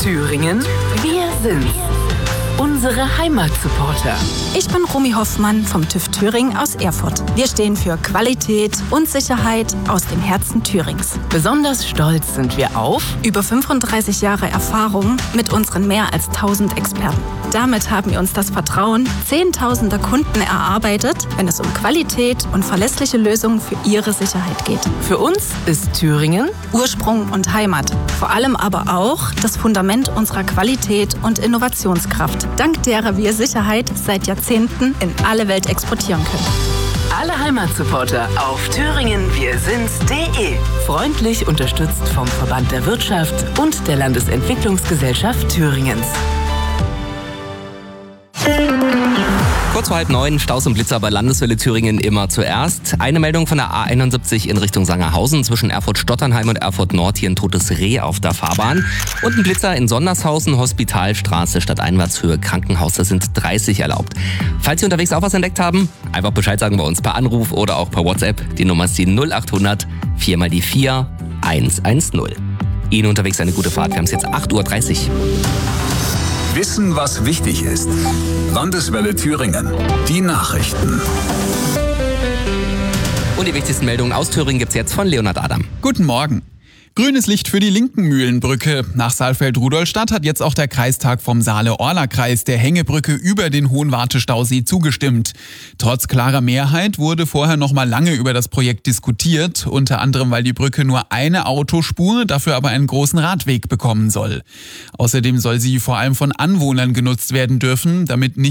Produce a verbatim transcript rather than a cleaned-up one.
Thüringen, wir sind's. Unsere Heimatsupporter. Ich bin Romy Hoffmann vom TÜV Thüringen aus Erfurt. Wir stehen für Qualität und Sicherheit aus dem Herzen Thürings. Besonders stolz sind wir auf Über fünfunddreißig Jahre Erfahrung mit unseren mehr als tausend Experten. Damit haben wir uns das Vertrauen zehntausender Kunden erarbeitet, wenn es um Qualität und verlässliche Lösungen für ihre Sicherheit geht. Für uns ist Thüringen Ursprung und Heimat. Vor allem aber auch das Fundament unserer Qualität und Innovationskraft, dank derer wir Sicherheit seit Jahrzehnten in alle Welt exportieren können. alle Heimatsupporter auf thüringen wir sind's punkt de. Freundlich unterstützt vom Verband der Wirtschaft und der Landesentwicklungsgesellschaft Thüringens. Kurz vor halb neun, Staus und Blitzer bei Landeswelle Thüringen immer zuerst. Eine Meldung von der A einundsiebzig in Richtung Sangerhausen zwischen Erfurt-Stotternheim und Erfurt-Nord. Hier ein totes Reh auf der Fahrbahn. Und ein Blitzer in Sondershausen, Hospitalstraße statt Einwärtshöhe Krankenhaus. Da sind dreißig erlaubt. Falls Sie unterwegs auch was entdeckt haben, einfach Bescheid sagen bei uns per Anruf oder auch per WhatsApp. Die Nummer ist die null achthundert vier mal die vier eins eins null. Ihnen unterwegs eine gute Fahrt. Wir haben es jetzt acht Uhr dreißig. Wissen, was wichtig ist. Landeswelle Thüringen. Die Nachrichten. Und die wichtigsten Meldungen aus Thüringen gibt's jetzt von Leonhard Adam. Guten Morgen. Grünes Licht für die Linken-Mühlenbrücke. Nach Saalfeld-Rudolstadt hat jetzt auch der Kreistag vom Saale-Orla-Kreis der Hängebrücke über den Hohenwarte-Stausee zugestimmt. Trotz klarer Mehrheit wurde vorher noch mal lange über das Projekt diskutiert, unter anderem weil die Brücke nur eine Autospur, dafür aber einen großen Radweg bekommen soll. Außerdem soll sie vor allem von Anwohnern genutzt werden dürfen, damit nicht